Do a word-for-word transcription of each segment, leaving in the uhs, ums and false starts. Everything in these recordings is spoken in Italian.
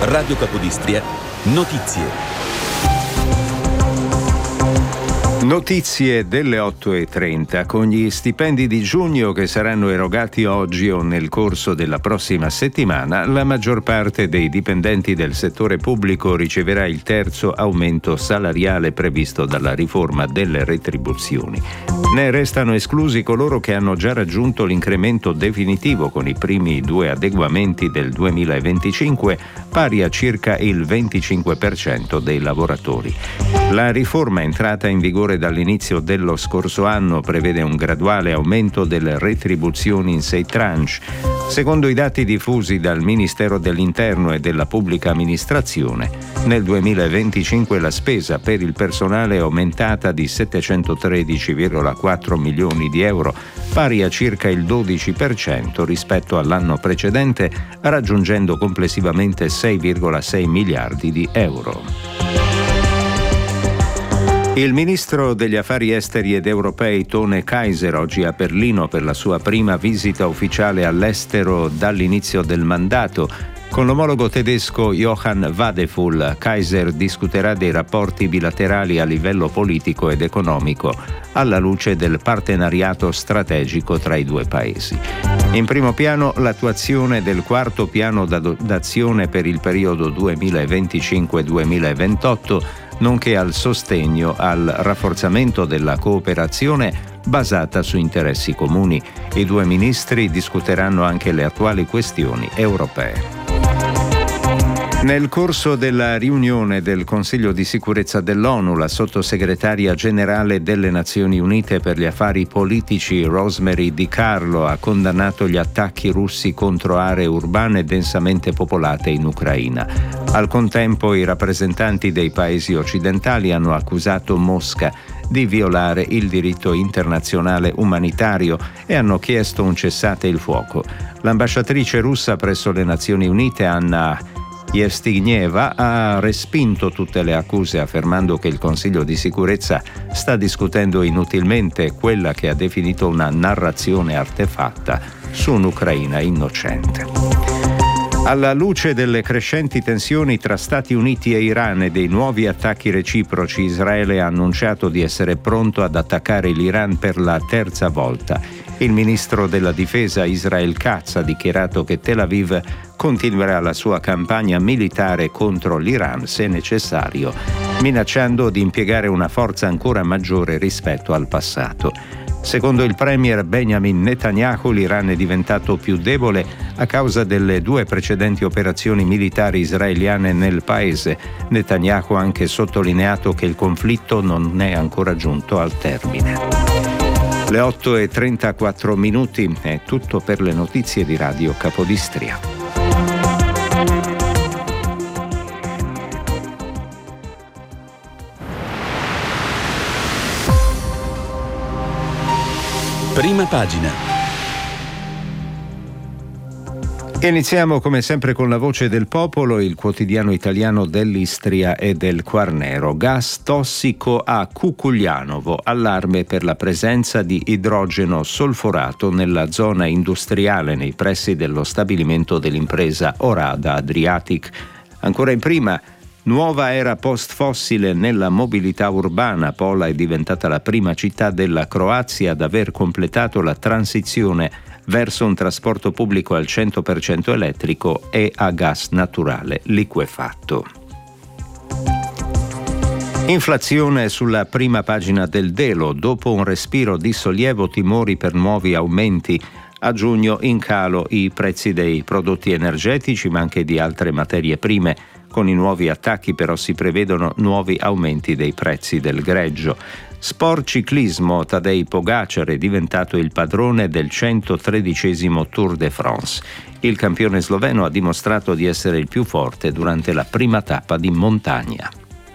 Radio Capodistria, notizie. Notizie delle otto e trenta. Con gli stipendi di giugno che saranno erogati oggi o nel corso della prossima settimana, la maggior parte dei dipendenti del settore pubblico riceverà il terzo aumento salariale previsto dalla riforma delle retribuzioni. Ne restano esclusi coloro che hanno già raggiunto l'incremento definitivo con i primi due adeguamenti del duemilaventicinque, pari a circa il venticinque per cento dei lavoratori. La riforma entrata in vigore dall'inizio dello scorso anno prevede un graduale aumento delle retribuzioni in sei tranche. Secondo i dati diffusi dal Ministero dell'Interno e della Pubblica Amministrazione, nel duemilaventicinque la spesa per il personale è aumentata di settecentotredici virgola quattro milioni di euro, pari a circa il dodici per cento rispetto all'anno precedente, raggiungendo complessivamente sei virgola sei miliardi di euro. Il ministro degli affari esteri ed europei Tone Kaiser oggi a Berlino per la sua prima visita ufficiale all'estero dall'inizio del mandato. Con l'omologo tedesco Johann Wadephul, Kaiser discuterà dei rapporti bilaterali a livello politico ed economico, alla luce del partenariato strategico tra i due paesi. In primo piano l'attuazione del quarto piano d'azione per il periodo duemilaventicinque duemilaventotto, nonché al sostegno al rafforzamento della cooperazione basata su interessi comuni. I due ministri discuteranno anche le attuali questioni europee. Nel corso della riunione del Consiglio di sicurezza dell'ONU, la sottosegretaria generale delle Nazioni Unite per gli affari politici Rosemary Di Carlo ha condannato gli attacchi russi contro aree urbane densamente popolate in Ucraina. Al contempo i rappresentanti dei paesi occidentali hanno accusato Mosca di violare il diritto internazionale umanitario e hanno chiesto un cessate il fuoco. L'ambasciatrice russa presso le Nazioni Unite, Anna Yevstigneva, ha respinto tutte le accuse affermando che il Consiglio di sicurezza sta discutendo inutilmente quella che ha definito una narrazione artefatta su un'Ucraina innocente. Alla luce delle crescenti tensioni tra Stati Uniti e Iran e dei nuovi attacchi reciproci, Israele ha annunciato di essere pronto ad attaccare l'Iran per la terza volta. Il ministro della difesa Israel Katz ha dichiarato che Tel Aviv continuerà la sua campagna militare contro l'Iran se necessario, minacciando di impiegare una forza ancora maggiore rispetto al passato. Secondo il premier Benjamin Netanyahu, l'Iran è diventato più debole a causa delle due precedenti operazioni militari israeliane nel paese. Netanyahu ha anche sottolineato che il conflitto non è ancora giunto al termine. Le otto e trentaquattro minuti è tutto per le notizie di Radio Capodistria. Prima pagina. Iniziamo come sempre con la Voce del Popolo, il quotidiano italiano dell'Istria e del Quarnero. Gas tossico a Cucuglianovo, allarme per la presenza di idrogeno solforato nella zona industriale nei pressi dello stabilimento dell'impresa Orada Adriatic. Ancora in prima, nuova era post-fossile nella mobilità urbana. Pola è diventata la prima città della Croazia ad aver completato la transizione verso un trasporto pubblico al cento per cento elettrico e a gas naturale liquefatto. Inflazione sulla prima pagina del Delo. Dopo un respiro di sollievo, timori per nuovi aumenti. A giugno in calo i prezzi dei prodotti energetici, ma anche di altre materie prime. Con i nuovi attacchi però si prevedono nuovi aumenti dei prezzi del greggio. Sport ciclismo, Tadej Pogacar è diventato il padrone del centotredicesimo Tour de France. Il campione sloveno ha dimostrato di essere il più forte durante la prima tappa di montagna.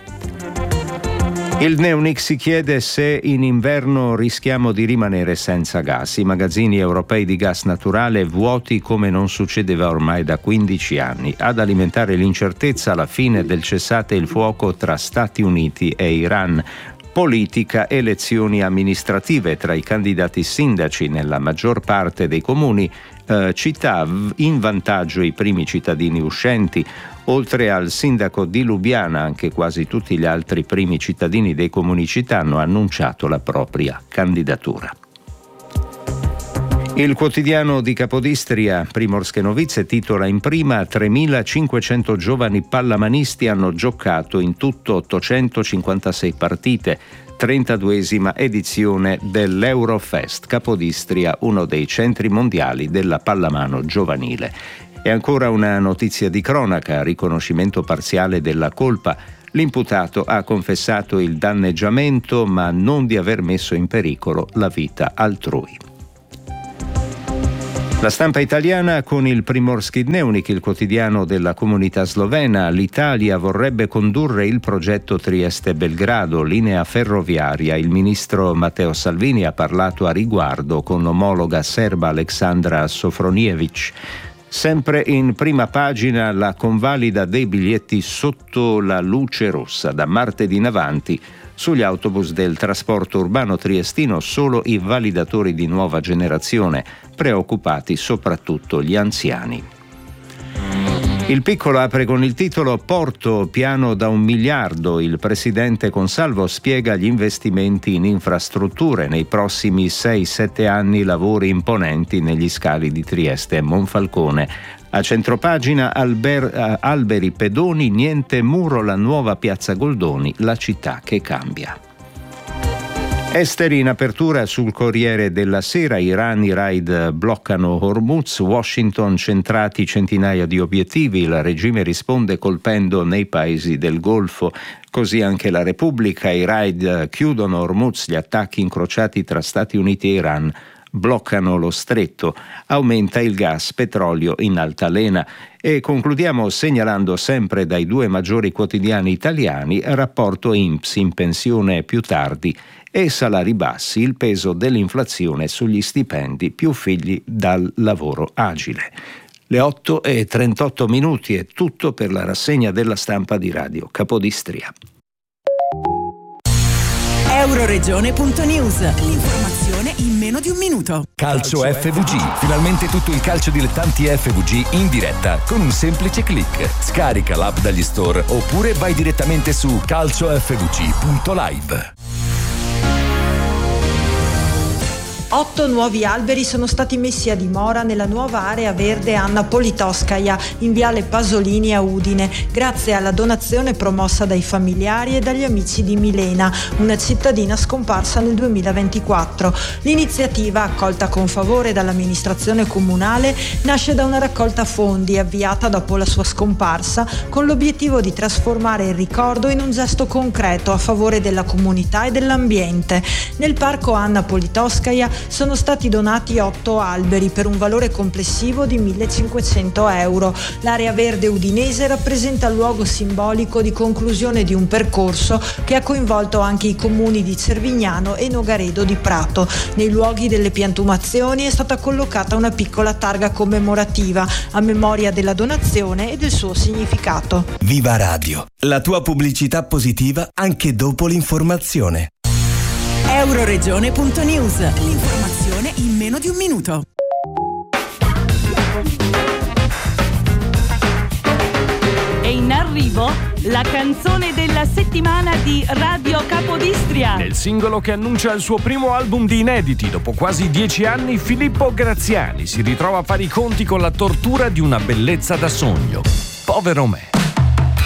Il Neonic si chiede se in inverno rischiamo di rimanere senza gas. I magazzini europei di gas naturale vuoti come non succedeva ormai da quindici anni. Ad alimentare l'incertezza la fine del cessate il fuoco tra Stati Uniti e Iran. Politica, elezioni amministrative tra i candidati sindaci nella maggior parte dei comuni eh, città in vantaggio i primi cittadini uscenti. Oltre al sindaco di Lubiana, anche quasi tutti gli altri primi cittadini dei comuni città hanno annunciato la propria candidatura. Il quotidiano di Capodistria, Primorske Novize, titola in prima: tremilacinquecento giovani pallamanisti hanno giocato in tutto ottocentocinquantasei partite, trentaduesima edizione dell'Eurofest. Capodistria, uno dei centri mondiali della pallamano giovanile. E ancora una notizia di cronaca: riconoscimento parziale della colpa. L'imputato ha confessato il danneggiamento, ma non di aver messo in pericolo la vita altrui. La stampa italiana con il Primorski Dnevnik, il quotidiano della comunità slovena. L'Italia vorrebbe condurre il progetto Trieste-Belgrado, linea ferroviaria. Il ministro Matteo Salvini ha parlato a riguardo con l'omologa serba Aleksandra Sofronijević. Sempre in prima pagina la convalida dei biglietti sotto la luce rossa. Da martedì in avanti sugli autobus del trasporto urbano triestino solo i validatori di nuova generazione, preoccupati soprattutto gli anziani. Il Piccolo apre con il titolo: Porto, piano da un miliardo. Il presidente Consalvo spiega gli investimenti in infrastrutture. Nei prossimi sei sette anni lavori imponenti negli scali di Trieste e Monfalcone. A centropagina Alber, alberi pedoni, niente muro, la nuova piazza Goldoni, la città che cambia. Esteri in apertura sul Corriere della Sera. Iran, i raid bloccano Hormuz, Washington centrati centinaia di obiettivi, il regime risponde colpendo nei paesi del Golfo. Così anche la Repubblica, i raid chiudono Hormuz, gli attacchi incrociati tra Stati Uniti e Iran bloccano lo stretto, aumenta il gas petrolio in altalena. E concludiamo segnalando sempre dai due maggiori quotidiani italiani: rapporto I N P S, in pensione più tardi e salari bassi, il peso dell'inflazione sugli stipendi, più figli dal lavoro agile. Le otto e trentotto minuti è tutto per la rassegna della stampa di Radio Capodistria. Euroregione punto news. L'informazione in meno di un minuto. Calcio F V G. Finalmente tutto il calcio dilettanti F V G in diretta con un semplice click. Scarica l'app dagli store oppure vai direttamente su calcio f v g punto live. Otto nuovi alberi sono stati messi a dimora nella nuova area verde Anna Politkovskaja in viale Pasolini a Udine, grazie alla donazione promossa dai familiari e dagli amici di Milena, una cittadina scomparsa nel duemilaventiquattro. L'iniziativa, accolta con favore dall'amministrazione comunale, nasce da una raccolta fondi avviata dopo la sua scomparsa, con l'obiettivo di trasformare il ricordo in un gesto concreto a favore della comunità e dell'ambiente. Nel parco Anna Politkovskaja sono stati donati otto alberi per un valore complessivo di millecinquecento euro. L'area verde udinese rappresenta il luogo simbolico di conclusione di un percorso che ha coinvolto anche i comuni di Cervignano e Nogaredo di Prato. Nei luoghi delle piantumazioni è stata collocata una piccola targa commemorativa a memoria della donazione e del suo significato. Viva Radio, la tua pubblicità positiva anche dopo l'informazione. Euroregione punto news. L'informazione in meno di un minuto. E in arrivo la canzone della settimana di Radio Capodistria. Nel singolo che annuncia il suo primo album di inediti, dopo quasi dieci anni, Filippo Graziani si ritrova a fare i conti con la tortura di una bellezza da sogno. Povero me.